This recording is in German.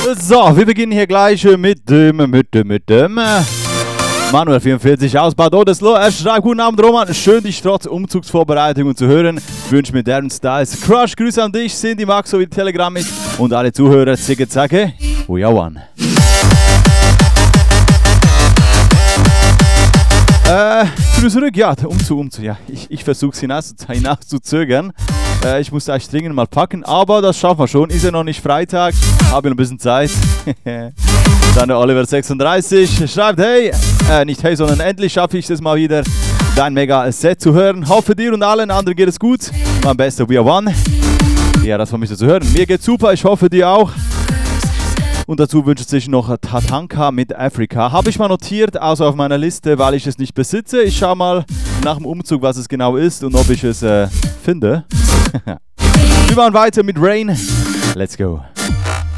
So, wir beginnen hier gleich mit dem Manuel 44 aus Bad Oldesloe. Er schreibt: Guten Abend Roman, schön dich trotz Umzugsvorbereitungen zu hören. Ich wünsche mir Darren Styles Crush, Grüße an dich, Cindy, Max sowie Telegram mit und alle Zuhörer, zicke zacke, we are one. Zurück, ja, Umzug, ja, ich versuche es hinaus zu zögern. Ich muss eigentlich dringend mal packen, aber das schaffen wir schon. Ist ja noch nicht Freitag, habe noch ein bisschen Zeit. Dann der Oliver 36 schreibt: Hey, nicht hey, sondern endlich schaffe ich es mal wieder, dein Mega-Set zu hören. Hoffe dir und allen anderen geht es gut. Mein bester We Are One. Ja, das war mich so zu hören. Mir geht's super, ich hoffe dir auch. Und dazu wünscht sich noch Tatanka mit Afrika. Habe ich mal notiert, also auf meiner Liste, weil ich es nicht besitze. Ich schaue mal nach dem Umzug, was es genau ist und ob ich es finde. Wir machen weiter mit Rain. Let's go.